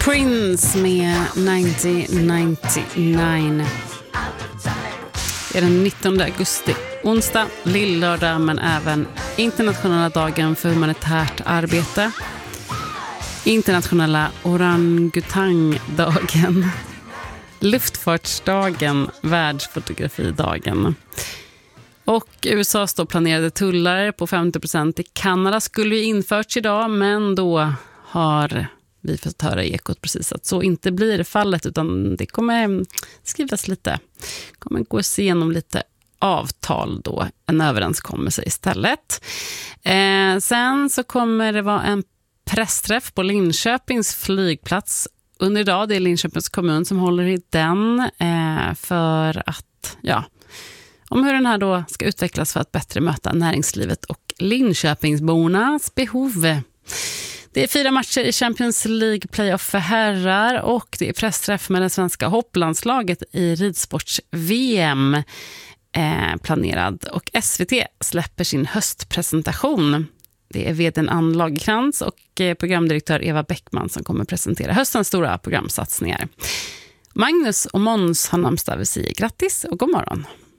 Prince med 1999. Det är den 19 augusti, onsdag, lillördag, men även internationella dagen för humanitärt arbete. Internationella orangutangdagen, luftfartsdagen, världsfotografidagen. Och USAs då planerade tullar på 50% i Kanada skulle ju införts idag, men då har vi fått höra i Ekot precis att så inte blir fallet, utan det kommer skrivas lite, kommer gås igenom lite avtal då, en överenskommelse istället. Sen så kommer det vara en pressträff på Linköpings flygplats under idag. Det är Linköpings kommun som håller i den för att, om hur den här då ska utvecklas för att bättre möta näringslivet och Linköpingsbornas behov. Det är 4 matcher i Champions League playoff för herrar och det är pressträff med det svenska hopplandslaget i ridsports-VM planerad. Och SVT släpper sin höstpresentation. Det är vd:n Ann Lagerkrans och programdirektör Eva Bäckman som kommer presentera höstens stora programsatsningar. Magnus och Måns har namnsdag vid sig. Grattis och god morgon!